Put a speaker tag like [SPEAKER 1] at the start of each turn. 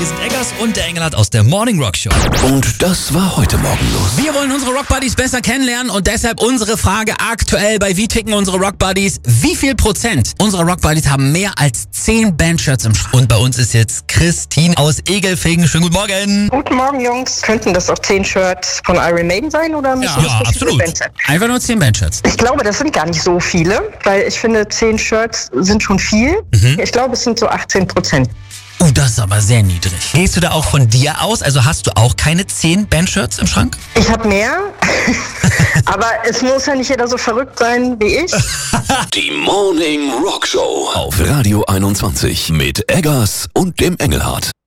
[SPEAKER 1] Hier sind Eggers und der Engelhardt aus der Morning Rock Show.
[SPEAKER 2] Und das war heute Morgen los.
[SPEAKER 1] Wir wollen unsere Rock Buddies besser kennenlernen und deshalb unsere Frage aktuell bei Wie ticken unsere Rock Buddies? Wie viel Prozent unserer Rock Buddies haben mehr als 10 Bandshirts im Schrank? Und bei uns ist jetzt Christine aus Egelfingen. Schönen guten Morgen.
[SPEAKER 3] Guten Morgen, Jungs. Könnten das auch 10 Shirts von Iron Maiden sein oder müssen
[SPEAKER 1] Ja,
[SPEAKER 3] das
[SPEAKER 1] absolut.
[SPEAKER 3] Bands sein?
[SPEAKER 1] Einfach nur 10 Bandshirts.
[SPEAKER 3] Ich glaube, das sind gar nicht so viele, weil ich finde, 10 Shirts sind schon viel. Ich glaube, es sind so 18%.
[SPEAKER 1] Das ist aber sehr niedrig. Gehst du da auch von dir aus? Also hast du auch keine 10 Bandshirts im Schrank?
[SPEAKER 3] Ich habe mehr, aber es muss ja nicht jeder so verrückt sein wie ich.
[SPEAKER 2] Die Morning Rock Show auf Radio 21 mit Eggers und dem Engelhardt.